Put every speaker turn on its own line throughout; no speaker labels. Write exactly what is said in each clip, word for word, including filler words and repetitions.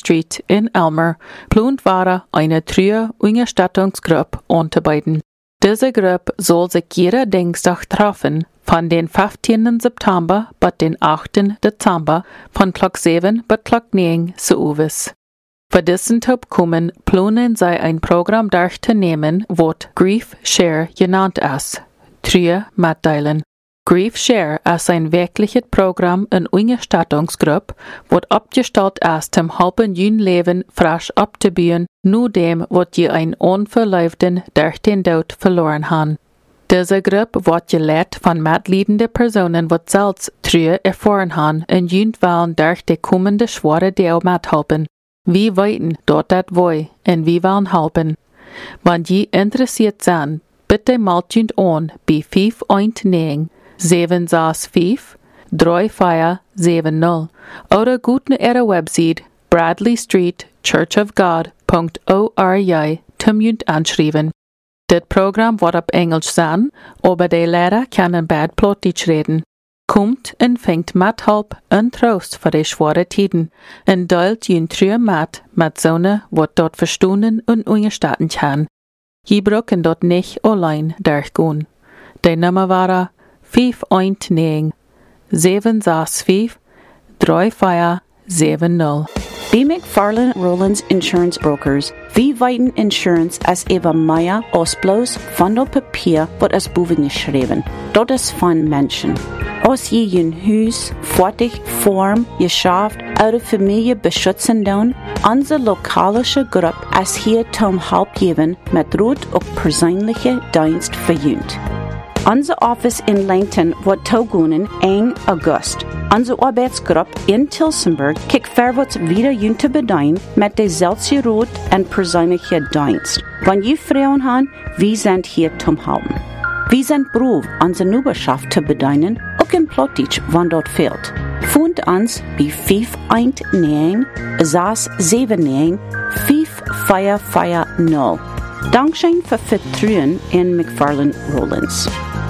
Street in Elmer plant war eine treue Unterstützungsgruppe anzubieten. Diese Gruppe soll sich jeder Dienstag treffen, von den fünfzehnten September bis den achten Dezember, von Klock sieben bis Klock neun zu Uwes. Für diesen Typ kommen, planen sie ein Programm durchzunehmen, das Grief Share genannt ist. Treue mitteilen. Grief Share ist ein wirkliches Programm in Unterstützungsgruppe, das abgestellt ist, um halben jün Leben frisch abzubauen, nur dem, was je ein Unverleibten durch den Tod verloren haben. Diese Gruppe wird geleitet von mitleidenden Personen, die selbst Treue erfahren haben und jün wollen durch die kommende schwere Deel mithelfen. Wir weiten dort das wollen und wir wollen helfen. Wenn Sie interessiert sind, bitte meldet an bei fünf eins neun sieben sechs fünf drei vier sieben null oder gut auf ihrer Website bradley street church of god dot org zum Jünd anschreiben. Das Programm wird auf Englisch sein, aber die Lehrer können bad Plattdeutsch reden. Kommt und fängt Mithilfe und Trost für die schweren Tiden und teilt jün Treue mit, mit Sonnen, die dort verstehen und unterstützen kann. Sie brauchen dort nicht allein durchgehen. Die Nummer war fünf eins neun sieben sechs fünf drei vier sieben null.
B. McFarland Rowlands Insurance Brokers. Vi weiten Insurance as Eva Maya Osblows van op papier wat as boven geschreven. Dat is van mensen. Als je je huis volledig vorm, geschaft, oude familie beschützen doen, onze lokalische groep as hier tom help geven met rood ook persoonlijke dienst verjunt. Onze office in Langton wordt toegoenen één augustus. Onze arbeidsgroep in Tilsenburg kijkt verwaarts wieder jun te bedien met dezelfde rood en persoonlijke dienst. Wanneer je vrouwen hebben, wie zijn hier zum helpen. Wir sind berufen, unsere Nachbarschaft zu bedienen, auch in Plattdeutsch, wenn dort fehlt. Fund uns bei fünf eins neun sechs sieben neun fünf vier vier null. Dankeschön für Vertrauen in McFarland Rowlands.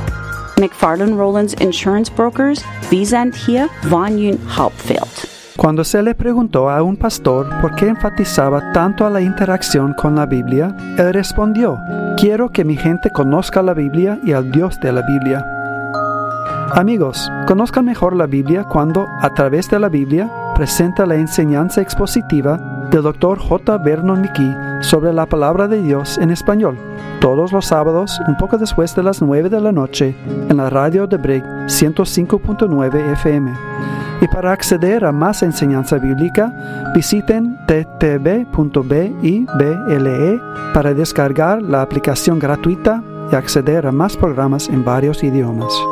McFarland Rowlands Insurance Brokers, wir sind hier, wenn ihr Help fehlt.
Cuando se le preguntó a un pastor por qué enfatizaba tanto a la interacción con la Biblia, él respondió: quiero que mi gente conozca la Biblia y al Dios de la Biblia. Amigos, conozcan mejor la Biblia cuando, a través de la Biblia, presenta la enseñanza expositiva del doctor J. Vernon McGee sobre la palabra de Dios en español, todos los sábados, un poco después de las nueve de la noche, en la radio de Brig ciento cinco punto nueve F M. Y para acceder a más enseñanza bíblica, visiten t t b punto b i b l e para descargar la aplicación gratuita y acceder a más programas en varios idiomas.